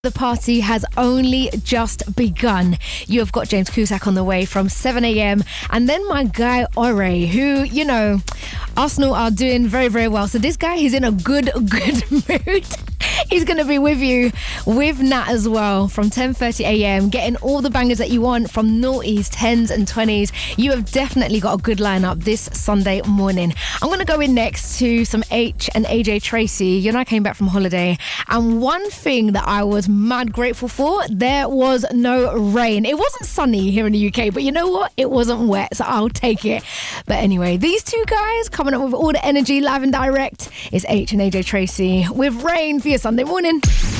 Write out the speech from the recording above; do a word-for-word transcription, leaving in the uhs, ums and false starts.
The party has only just begun. You have got James Cusack on the way from seven a.m. and then my guy Ore, who, you know, Arsenal are doing very, very well. So this guy, he's in a good, good mood. He's going to be with you with Nat as well from ten thirty a.m. getting all the bangers that you want from noughties, tens and twenties. You have definitely got a good lineup this Sunday morning. I'm going to go in next to some H and A J Tracey. You know, I came back from holiday and one thing that I was mad grateful for, there was no rain. It wasn't sunny here in the U K, but you know what? It wasn't wet, so I'll take it. But anyway, these two guys coming up with all the energy live and direct is H and A J Tracey with Rain for your Sunday morning.